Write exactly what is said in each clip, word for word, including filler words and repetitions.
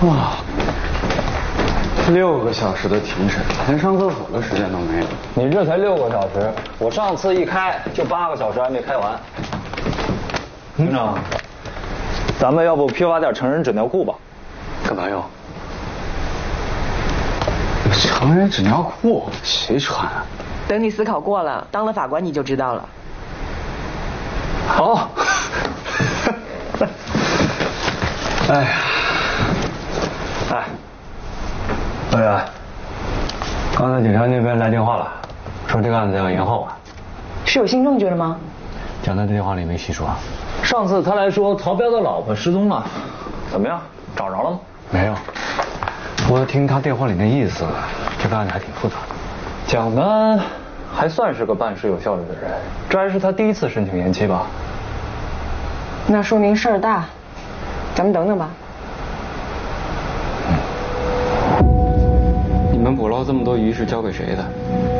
哇，六个小时的庭审，连上厕所的时间都没有。 你这才六个小时，我上次一开就八个小时还没开完。庭长，咱们要不批发点成人纸尿裤吧？ 干嘛用？成人纸尿裤谁穿啊？ 等你思考过了，当了法官你就知道了。 好。哎呀，哎，委员，刚才警察那边来电话了，说这个案子要延后啊。 是有新证据了吗？ 蒋在电话里没细说。 上次他来说曹彪的老婆失踪了，怎么样？找着了吗？ 没有。不过听他电话里那意思，这个案子还挺复杂的。 蒋呢，还算是个办事有效率的人，这还是他第一次申请延期吧？ 那说明事儿大，咱们等等吧。 嗯。你们捕捞这么多鱼是交给谁的？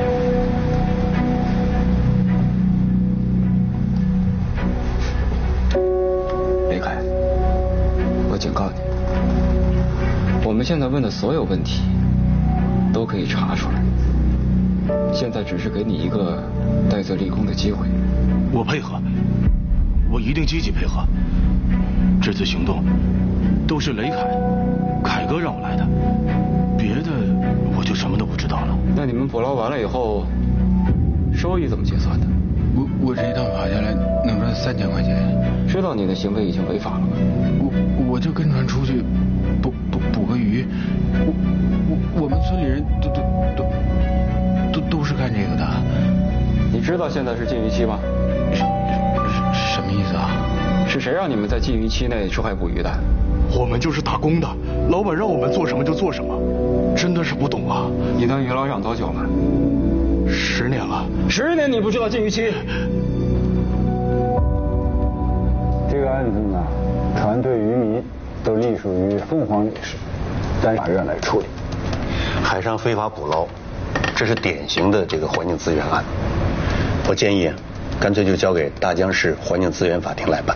雷凯，我警告你，我们现在问的所有问题都可以查出来。现在只是给你一个戴罪立功的机会。 我配合，我一定积极配合。这次行动都是雷凯、凯哥让我来的，别的我就什么都不知道了。 那你们捕捞完了以后，收益怎么结算的？ 我我这一趟跑下来能赚三千块钱。 知道你的行为已经违法了吗？ 我我就跟船出去捕捕捕个鱼，我我我们村里人都都都都都是干这个的。 你知道现在是禁渔期吗？ 什什什么意思啊？ 是谁让你们在禁渔期内出海捕鱼的？ 我们就是打工的，老板让我们做什么就做什么，真的是不懂啊。 你当渔捞长多久了？ 十年了。 十年你不知道禁渔期？ 这个案子呢，船队渔民都隶属于凤凰女士单法院来处理。 海上非法捕捞，这是典型的这个环境资源案。我建议，干脆就交给大江市环境资源法庭来办。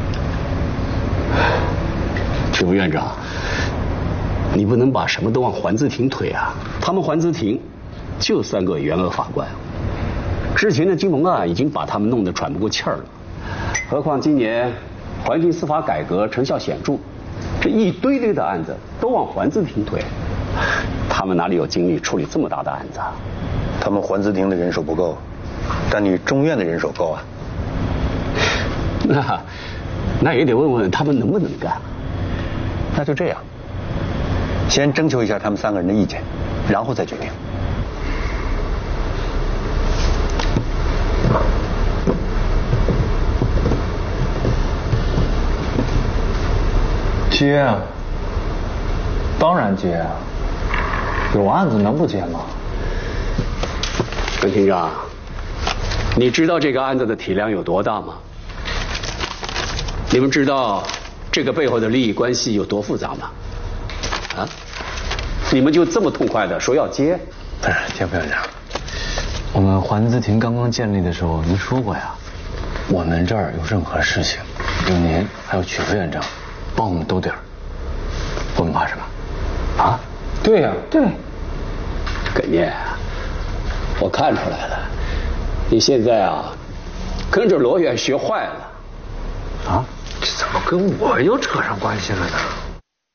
这副院长，你不能把什么都往环资庭推啊！他们环资庭就三个原额法官，之前的金融案已经把他们弄得喘不过气儿了，何况今年环境司法改革成效显著，这一堆堆的案子都往环资庭推，他们哪里有精力处理这么大的案子啊？ 他们环资庭的人手不够，但你中院的人手够啊。 那那也得问问他们能不能干。 那就这样，先征求一下他们三个人的意见，然后再决定。 接啊，当然接啊，有案子能不接吗？ 文厅长，你知道这个案子的体量有多大吗？你们知道这个背后的利益关系有多复杂吗？啊？你们就这么痛快的说要接？ 不是，田副院长，我们环资庭刚刚建立的时候，您说过呀，我们这儿有任何事情，有您还有曲副院长帮我们兜底儿，我们怕什么？啊？ 对呀、啊， 对。 耿念，我看出来了，你现在啊，跟着罗远学坏了。 啊？这怎么跟我又扯上关系了呢？